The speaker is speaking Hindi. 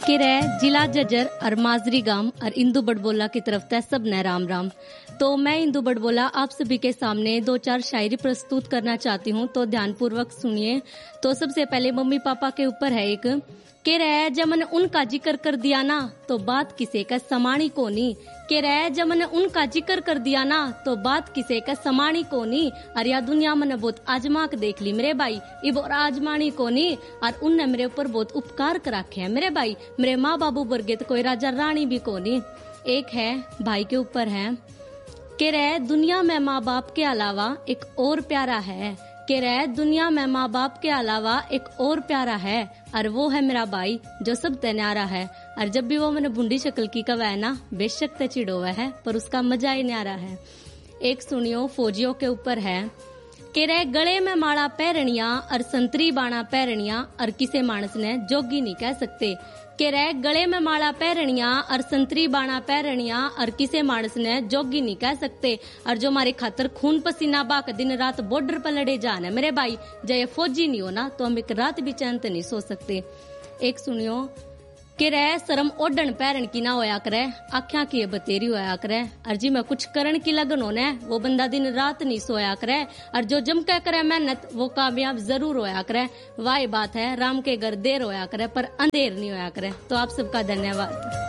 किरे जिला जजर और माजरी गांव और इंदू बड़बोला की तरफ से सब ने राम राम। तो मैं इंदू बड़बोला आप सभी के सामने 2-4 शायरी प्रस्तुत करना चाहती हूँ, तो ध्यानपूर्वक सुनिए। तो सबसे पहले मम्मी पापा के ऊपर है एक के रह जब मैंने उनका जिक्र कर दिया ना तो बात किसे का समानी को नहीं। के रह जब मैंने उनका जिक्र कर दिया ना तो बात किसे का समानी को नहीं। और या दुनिया मैंने बहुत आजमा के देख ली मेरे भाई, इब और आजमानी को नहीं। और उनने मेरे ऊपर बहुत उपकार कर रखे हैं मेरे भाई, मेरे माँ बाबू वर्गे तो कोई राजा रानी भी को नहीं। एक है भाई के ऊपर है के रह दुनिया में माँ बाप के अलावा एक और प्यारा है। के रह दुनिया में माँ बाप के अलावा एक और प्यारा है और वो है मेरा भाई जो सब न्यारा है। और जब भी वो मैंने बूंदी शक्ल की कवा है ना बेशक ते चिड़ोवा है पर उसका मजा ही न्यारा है। एक सुनियो फौजियों के ऊपर है के रह गले में माला पैरणिया और संतरी बाणा पैरणिया और किसे मानस ने जोगी नहीं कह सकते। के रह गले में माला पैरणिया और संतरी बाणा पैरणिया और किसे मानस ने जोगी नहीं कह सकते। और जो हमारे खातर खून पसीना बाक दिन रात बॉर्डर पर लड़े जान है मेरे भाई, जय फौजी नहीं हो ना तो हम एक रात भी चैन नहीं सो सकते। एक सुनियो के रह शर्म ओढ़न पैरण की ना होया करे, आख्या की बतेरी होया करे। और जी मैं कुछ करण की लगन होने वो बंदा दिन रात नहीं सोया करे। और जो जम के करे मेहनत वो कामयाब जरूर होया करे। वाही बात है राम के घर देर होया करे पर अंधेर नहीं होया करे। तो आप सबका धन्यवाद।